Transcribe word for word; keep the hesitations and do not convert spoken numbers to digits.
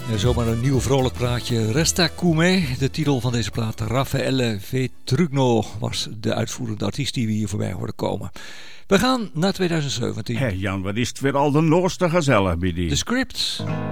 Ja, zomaar een nieuw vrolijk praatje. Resta Kume, de titel van deze plaat. Raffaele Vetrugno was de uitvoerende artiest die we hier voorbij hoorden komen. We gaan naar twintig zeventien. Hé hey Jan, wat is het weer al de nooste gezellig bij die? De Script.